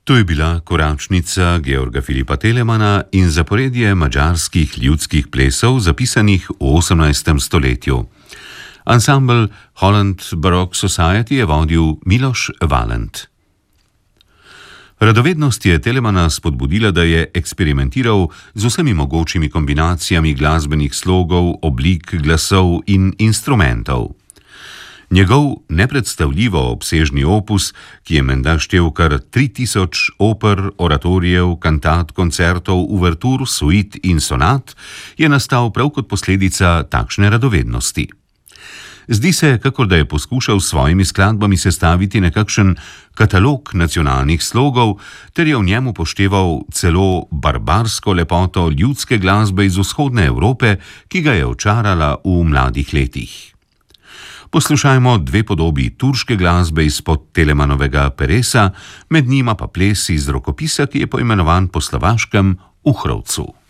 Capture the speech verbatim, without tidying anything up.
To je bila koračnica Georga Filipa Telemana in zaporedje madžarskih ljudskih plesov, zapisanih v osemnajstem stoletju. Ansambel Holland Baroque Society je vodil Miloš Valent. Radovednost je Telemana spodbudila, da je eksperimentiral z vsemi mogočimi kombinacijami glasbenih slogov, oblik, glasov in instrumentov. Njegov nepredstavljivo obsežni opus, ki je menda štel kar tri tisoč oper, oratorijev, kantat, koncertov, uvertur, suit in sonat, je nastal prav kot posledica takšne radovednosti. Zdi se, kakor da je poskušal s svojimi skladbami sestaviti nekakšen katalog nacionalnih slogov, ter je v njem upošteval celo barbarsko lepoto ljudske glasbe iz vzhodne Evrope, ki ga je očarala v mladih letih. Poslušajmo dve podobi turške glasbe izpod Telemanovega peresa, med njima pa ples iz rokopisa, ki je poimenovan po slovaškem Uhrovcu.